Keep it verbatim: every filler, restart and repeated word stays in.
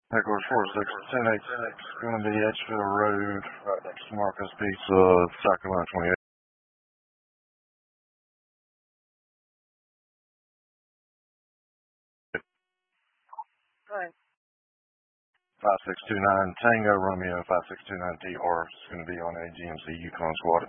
Headquarters four six ten eight six, going to be Edgefield Road, right next to Marcus Pizza, South Carolina twenty-eight. five six two nine Tango Romeo five six two nine T R is going to be on a G M C Yukon squad.